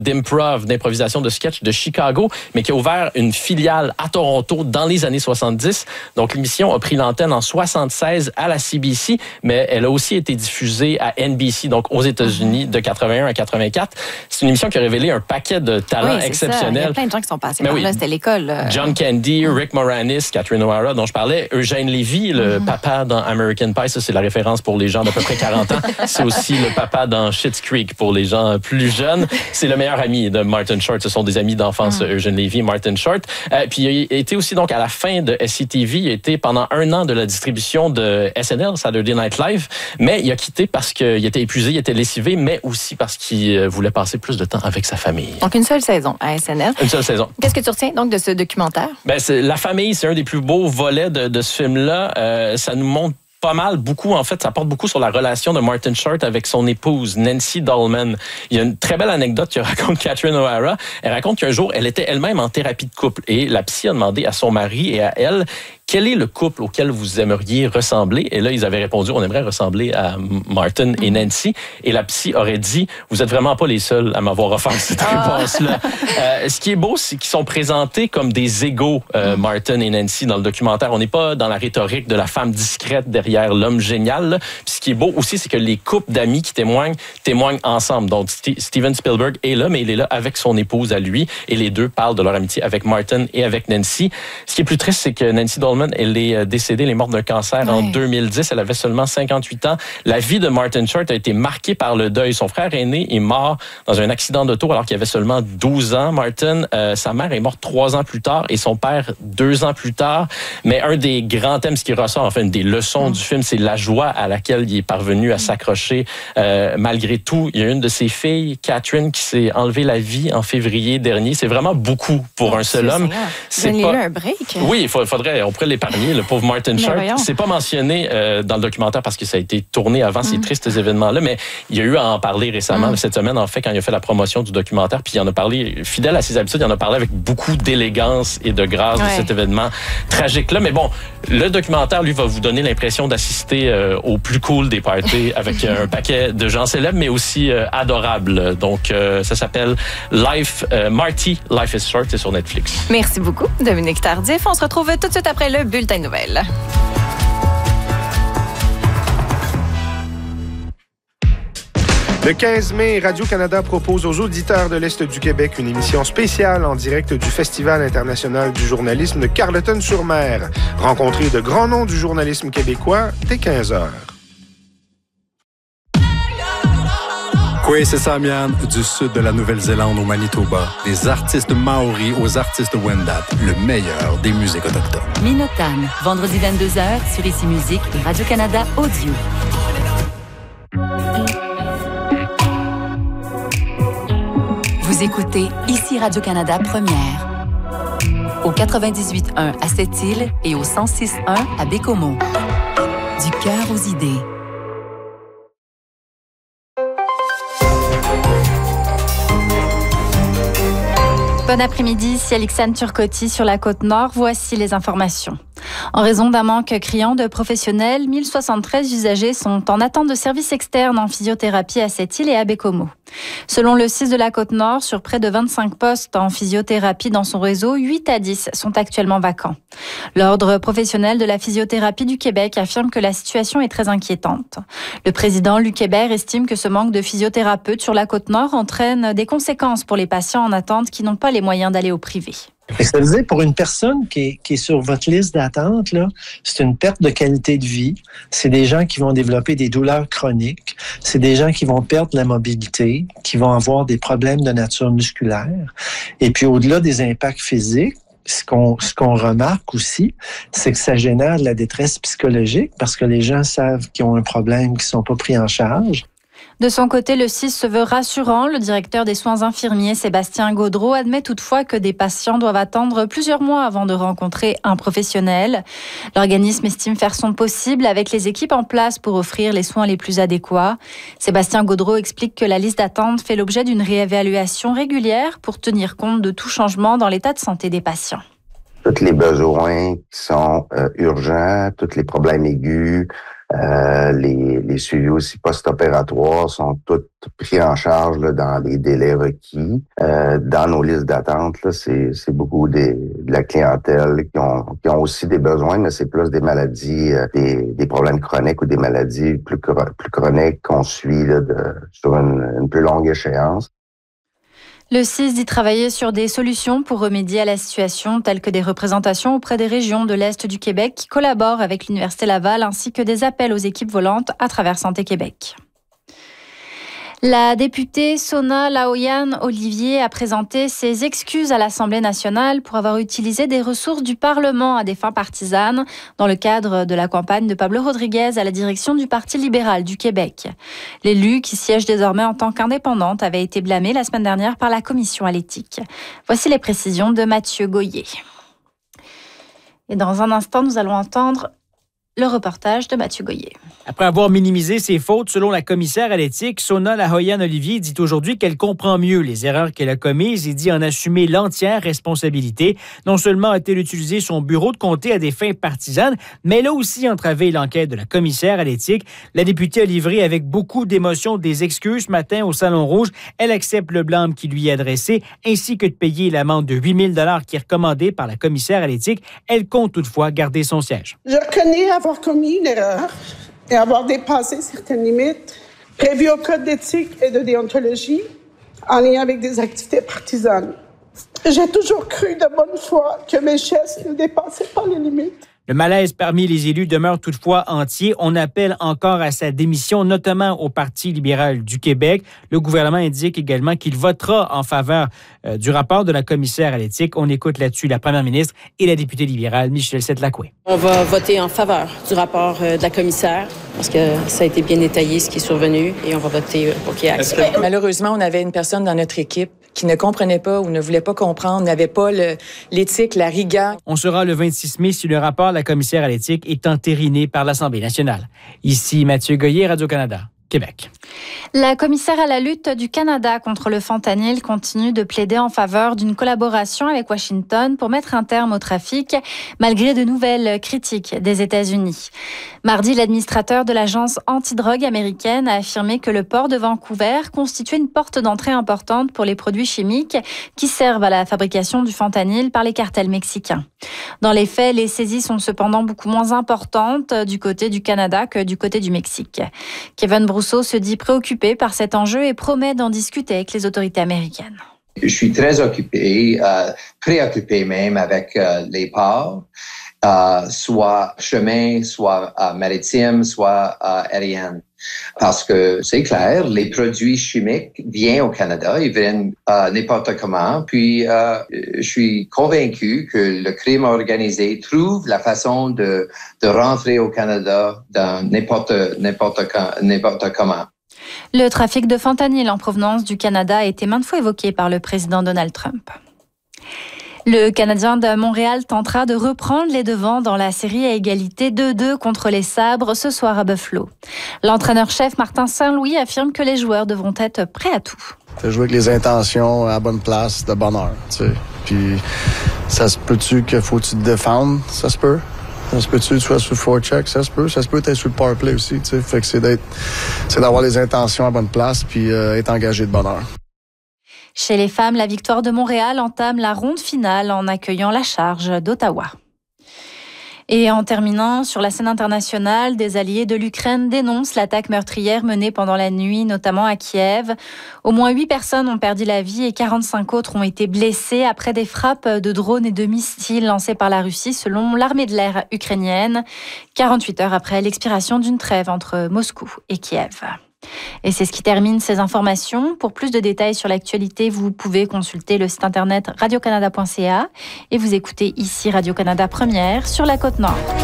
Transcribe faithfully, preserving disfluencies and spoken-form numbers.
d'improv, d'improvisation de sketch de Chicago, mais qui a ouvert une filiale à Toronto dans les années soixante-dix. Donc, l'émission a pris l'antenne en soixante-seize à la C B C, mais elle a aussi été diffusée à N B C, donc aux États-Unis, de quatre-vingt-un à quatre-vingt-quatre. C'est une émission qui a révélé un paquet de talents oui, exceptionnels. Ça. Il y a plein de gens qui sont passés mais par oui. là, c'était l'école. Euh... John Candy, Rick Moranis, Catherine O'Hara, dont je parlais, Eugène Levy, le mm-hmm. papa dans American Pie, ça c'est la référence pour les gens d'à peu près quarante ans. C'est aussi le papa dans Schitt's Creek pour les gens plus jeunes. C'est le meilleur ami de Martin Short. Ce sont des amis d'enfance, mm. Eugène Levy et Martin Short. Euh, puis il a été aussi donc à la fin de S C T V. Il a été pendant un an de la distribution de S N L, Saturday Night Live, mais il a quitté parce qu'il était épuisé, il était lessivé, mais aussi parce qu'il voulait passer plus de temps avec sa famille. Donc une seule saison à S N L. Une seule saison. Qu'est-ce que tu retiens donc de ce documentaire? Ben, c'est, la famille, c'est un des plus beaux volets de, de ce film-là. Euh, ça nous montre pas mal, beaucoup, en fait, ça porte beaucoup sur la relation de Martin Short avec son épouse, Nancy Dolman. Il y a une très belle anecdote que raconte Catherine O'Hara. Elle raconte qu'un jour, elle était elle-même en thérapie de couple et la psy a demandé à son mari et à elle quel est le couple auquel vous aimeriez ressembler? Et là, ils avaient répondu, on aimerait ressembler à Martin et Nancy. Et la psy aurait dit, vous êtes vraiment pas les seuls à m'avoir offert cette ah. réponse-là. Euh, ce qui est beau, c'est qu'ils sont présentés comme des égaux, euh, Martin et Nancy, dans le documentaire. On n'est pas dans la rhétorique de la femme discrète derrière l'homme génial. Là. Puis ce qui est beau aussi, c'est que les couples d'amis qui témoignent, témoignent ensemble. Donc, St- Steven Spielberg est là, mais il est là avec son épouse à lui. Et les deux parlent de leur amitié avec Martin et avec Nancy. Ce qui est plus triste, c'est que Nancy Dolman, elle est décédée, elle est morte d'un cancer ouais. en deux mille dix. Elle avait seulement cinquante-huit ans. La vie de Martin Short a été marquée par le deuil. Son frère aîné est mort dans un accident d'auto alors qu'il avait seulement douze ans. Martin, euh, sa mère est morte trois ans plus tard et son père deux ans plus tard. Mais un des grands thèmes, ce qui ressort, enfin, une des leçons mm. du film, c'est la joie à laquelle il est parvenu à s'accrocher euh, malgré tout. Il y a une de ses filles, Catherine, qui s'est enlevée la vie en février dernier. C'est vraiment beaucoup pour oh, un seul homme. C'est pas... eu un break. Oui, il faudrait, on pourrait l'épargner. Le pauvre Martin Short. C'est pas mentionné euh, dans le documentaire parce que ça a été tourné avant mm. ces tristes événements-là, mais il y a eu à en parler récemment, mm. cette semaine, en fait, quand il a fait la promotion du documentaire, puis il en a parlé, fidèle à ses habitudes, il en a parlé avec beaucoup d'élégance et de grâce ouais. de cet événement tragique-là. Mais bon, le documentaire, lui, va vous donner l'impression d'assister euh, au plus cool des parties avec un paquet de gens célèbres, mais aussi euh, adorables. Donc, euh, ça s'appelle Life, euh, Marty, Life is Short, c'est sur Netflix. Merci beaucoup, Dominique Tardif. On se retrouve tout de suite après le bulletin de nouvelles. Le quinze mai, Radio-Canada propose aux auditeurs de l'Est du Québec une émission spéciale en direct du Festival international du journalisme de Carleton-sur-Mer. Rencontrez de grands noms du journalisme québécois dès quinze heures. Kwesi Samian, du sud de la Nouvelle-Zélande au Manitoba. Des artistes maoris aux artistes Wendat. Le meilleur des musiques autochtones. Minotan, vendredi vingt-deux heures sur Ici Musique et Radio-Canada Audio. Vous écoutez Ici Radio-Canada Première. Au quatre-vingt-dix-huit point un à Sept-Îles et au cent six point un à Bécomo. Du cœur aux idées. Bon après-midi, ici Alexandre Turcotti sur la Côte-Nord. Voici les informations. En raison d'un manque criant de professionnels, mille soixante-treize usagers sont en attente de services externes en physiothérapie à Sept-Îles et à Bécomo. Selon le C I S de la Côte-Nord, sur près de vingt-cinq postes en physiothérapie dans son réseau, huit à dix sont actuellement vacants. L'Ordre professionnel de la physiothérapie du Québec affirme que la situation est très inquiétante. Le président Luc Hébert estime que ce manque de physiothérapeutes sur la Côte-Nord entraîne des conséquences pour les patients en attente qui n'ont pas les moyens d'aller au privé. Ça veut dire, pour une personne qui est, qui est sur votre liste d'attente, là, c'est une perte de qualité de vie. C'est des gens qui vont développer des douleurs chroniques. C'est des gens qui vont perdre la mobilité, qui vont avoir des problèmes de nature musculaire. Et puis, au-delà des impacts physiques, ce qu'on, ce qu'on remarque aussi, c'est que ça génère de la détresse psychologique parce que les gens savent qu'ils ont un problème, qu'ils ne sont pas pris en charge. De son côté, le C I S se veut rassurant. Le directeur des soins infirmiers, Sébastien Gaudreau, admet toutefois que des patients doivent attendre plusieurs mois avant de rencontrer un professionnel. L'organisme estime faire son possible avec les équipes en place pour offrir les soins les plus adéquats. Sébastien Gaudreau explique que la liste d'attente fait l'objet d'une réévaluation régulière pour tenir compte de tout changement dans l'état de santé des patients. Tous les besoins qui sont euh, urgents, tous les problèmes aigus, Euh, les, les suivis aussi post-opératoires sont tous pris en charge là, dans les délais requis. Euh, dans nos listes d'attente, là, c'est, c'est beaucoup des, de la clientèle qui ont, qui ont aussi des besoins, mais c'est plus des maladies, euh, des, des problèmes chroniques ou des maladies plus, plus chroniques qu'on suit là, de, sur une, une plus longue échéance. Le C I S dit travailler sur des solutions pour remédier à la situation, telles que des représentations auprès des régions de l'Est du Québec qui collaborent avec l'Université Laval, ainsi que des appels aux équipes volantes à travers Santé Québec. La députée Sona Laoyan-Olivier a présenté ses excuses à l'Assemblée nationale pour avoir utilisé des ressources du Parlement à des fins partisanes dans le cadre de la campagne de Pablo Rodriguez à la direction du Parti libéral du Québec. L'élue, qui siège désormais en tant qu'indépendante, avait été blâmée la semaine dernière par la Commission à l'éthique. Voici les précisions de Mathieu Goyer. Et dans un instant, nous allons entendre le reportage de Mathieu Goyer. Après avoir minimisé ses fautes, selon la commissaire à l'éthique, Sona Laoyan-Olivier dit aujourd'hui qu'elle comprend mieux les erreurs qu'elle a commises et dit en assumer l'entière responsabilité. Non seulement a-t-elle utilisé son bureau de comté à des fins partisanes, mais elle a aussi entravé l'enquête de la commissaire à l'éthique. La députée a livré avec beaucoup d'émotion des excuses ce matin au Salon Rouge. Elle accepte le blâme qui lui est adressé, ainsi que de payer l'amende de huit mille dollars qui est recommandée par la commissaire à l'éthique. Elle compte toutefois garder son siège. Je reconnais avoir commis une erreur et avoir dépassé certaines limites prévues au code d'éthique et de déontologie en lien avec des activités partisanes. J'ai toujours cru de bonne foi que mes gestes ne dépassaient pas les limites. Le malaise parmi les élus demeure toutefois entier. On appelle encore à sa démission, notamment au Parti libéral du Québec. Le gouvernement indique également qu'il votera en faveur euh, du rapport de la commissaire à l'éthique. On écoute là-dessus la première ministre et la députée libérale, Michèle Setlacoué. On va voter en faveur du rapport euh, de la commissaire parce que ça a été bien détaillé ce qui est survenu et on va voter pour qu'il y ait action. Malheureusement, on avait une personne dans notre équipe qui ne comprenait pas ou ne voulait pas comprendre, n'avait pas le, l'éthique, la rigueur. On sera le vingt-six mai si le rapport de la commissaire à l'éthique est entériné par l'Assemblée nationale. Ici Mathieu Goyer, Radio-Canada, Québec. La commissaire à la lutte du Canada contre le fentanyl continue de plaider en faveur d'une collaboration avec Washington pour mettre un terme au trafic, malgré de nouvelles critiques des États-Unis. Mardi, l'administrateur de l'agence antidrogue américaine a affirmé que le port de Vancouver constituait une porte d'entrée importante pour les produits chimiques qui servent à la fabrication du fentanyl par les cartels mexicains. Dans les faits, les saisies sont cependant beaucoup moins importantes du côté du Canada que du côté du Mexique. Kevin Brousseau se dit préoccupé par cet enjeu et promet d'en discuter avec les autorités américaines. Je suis très occupé, euh, préoccupé même avec euh, les ports, euh, soit chemin, soit euh, maritime, soit euh, aérien. Parce que c'est clair, les produits chimiques viennent au Canada, ils viennent euh, n'importe comment. Puis, euh, je suis convaincu que le crime organisé trouve la façon de, de rentrer au Canada dans n'importe, n'importe, n'importe comment. Le trafic de fentanyl en provenance du Canada a été maintes fois évoqué par le président Donald Trump. Le Canadien de Montréal tentera de reprendre les devants dans la série à égalité deux deux contre les Sabres ce soir à Buffalo. L'entraîneur-chef Martin Saint-Louis affirme que les joueurs devront être prêts à tout. Tu jouer avec les intentions à la bonne place, de bonne heure. Tu sais. Puis ça se peut-tu qu'il faut que tu te défendes? Ça se peut. Ça se peut-tu que tu sois sur le forecheck? Ça se peut. Ça se peut être sur le power play aussi. Tu sais. Fait que c'est, d'être, c'est d'avoir les intentions à la bonne place puis euh, être engagé de bonne heure. Chez les femmes, la victoire de Montréal entame la ronde finale en accueillant la Charge d'Ottawa. Et en terminant, sur la scène internationale, des alliés de l'Ukraine dénoncent l'attaque meurtrière menée pendant la nuit, notamment à Kiev. Au moins huit personnes ont perdu la vie et quarante-cinq autres ont été blessées après des frappes de drones et de missiles lancés par la Russie, selon l'armée de l'air ukrainienne, quarante-huit heures après l'expiration d'une trêve entre Moscou et Kiev. Et c'est ce qui termine ces informations. Pour plus de détails sur l'actualité, vous pouvez consulter le site internet radio canada point c a et vous écoutez ici Radio-Canada Première sur la Côte-Nord.